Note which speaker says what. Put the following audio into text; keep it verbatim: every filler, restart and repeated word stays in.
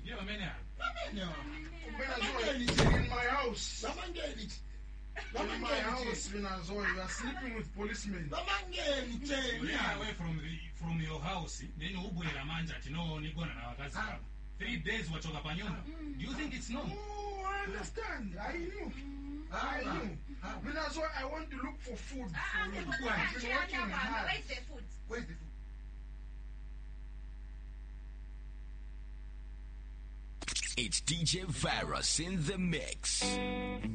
Speaker 1: Yeah, man.
Speaker 2: Lamanya.
Speaker 3: In my house.
Speaker 2: Lamangeni.
Speaker 3: In my house, Minazoy, you are sleeping with policemen.
Speaker 2: Lamangeni
Speaker 1: Stay
Speaker 2: tena.
Speaker 1: away from the from your house. Then you ubwe la manja tino ni gona na wakazi kama. Three days wachoka pa nyumba. Do you think it's normal?
Speaker 3: Oh, I understand. I knew. I knew. Minazoy, I want to look for food for you. I've been working hard.
Speaker 4: Where's the food?
Speaker 2: Where's the food?
Speaker 5: It's D J Virus in the mix.